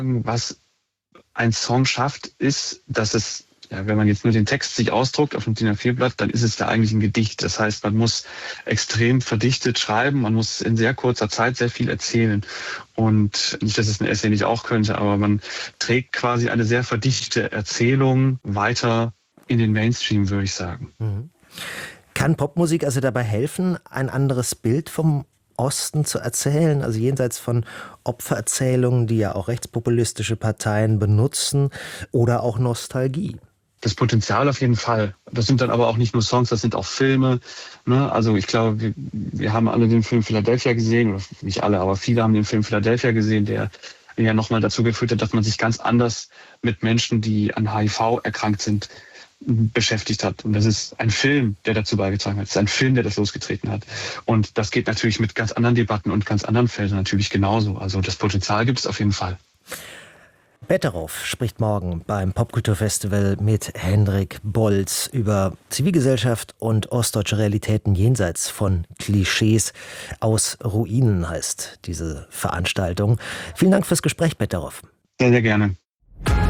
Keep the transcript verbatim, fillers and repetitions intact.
Was ein Song schafft, ist, dass es, ja, wenn man jetzt nur den Text sich ausdruckt auf einem D I N A vier Blatt, dann ist es ja eigentlich ein Gedicht. Das heißt, man muss extrem verdichtet schreiben, man muss in sehr kurzer Zeit sehr viel erzählen. Und nicht, dass es ein Essay nicht auch könnte, aber man trägt quasi eine sehr verdichtete Erzählung weiter in den Mainstream, würde ich sagen. Mhm. Kann Popmusik also dabei helfen, ein anderes Bild vom Osten zu erzählen, also jenseits von Opfererzählungen, die ja auch rechtspopulistische Parteien benutzen, oder auch Nostalgie? Das Potenzial auf jeden Fall. Das sind dann aber auch nicht nur Songs, das sind auch Filme. Ne? Also ich glaube, wir, wir haben alle den Film Philadelphia gesehen, oder nicht alle, aber viele haben den Film Philadelphia gesehen, der ja nochmal dazu geführt hat, dass man sich ganz anders mit Menschen, die an H I V erkrankt sind, beschäftigt hat. Und das ist ein Film, der dazu beigetragen hat. Es ist ein Film, der das losgetreten hat. Und das geht natürlich mit ganz anderen Debatten und ganz anderen Feldern natürlich genauso. Also das Potenzial gibt es auf jeden Fall. Betteroff spricht morgen beim Popkulturfestival mit Hendrik Bolz über Zivilgesellschaft und ostdeutsche Realitäten jenseits von Klischees. Aus Ruinen heißt diese Veranstaltung. Vielen Dank fürs Gespräch, Betteroff. Sehr, sehr gerne.